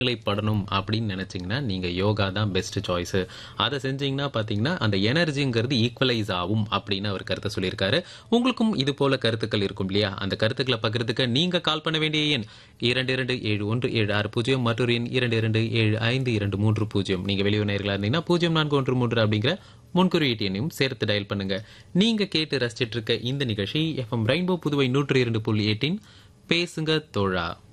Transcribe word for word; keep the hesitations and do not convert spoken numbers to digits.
படணும் அப்படின்னு நினைச்சீங்கன்னா நீங்க யோகா தான் பெஸ்ட் சாய்ஸ். அதை செஞ்சீங்கன்னா பாத்தீங்கன்னா அந்த எனர்ஜிங்கிறது ஈக்குவலைஸ் ஆகும் அப்படின்னு அவர் கருத்தை சொல்லியிருக்காரு. உங்களுக்கும் இது போல கருத்துக்கள் இருக்கும் இல்லையா? அந்த கருத்துக்களை பகிர்ந்துக்க நீங்க கால் பண்ண வேண்டிய எண் இரண்டு இரண்டு ஏழு ஒன்று ஏழு ஆறு பூஜ்ஜியம், மற்றொரு எண் இரண்டு இரண்டு ஏழு ஐந்து இரண்டு மூன்று பூஜ்ஜியம். நீங்க வெளியுறவுகளா இருந்தீங்கன்னா பூஜ்ஜியம் நான்கு ஒன்று மூன்று அப்படிங்கிற முன்குறியீட்டு எண்ணையும் சேர்த்து டயல் பண்ணுங்க. நீங்க கேட்டு ரசிச்சிட்டு இருக்க இந்த நிகழ்ச்சி எஃப்எம் ரெயின்போ புதுவை நூற்றி இரண்டு புள்ளி எட்டின் பேசுங்க தோழா.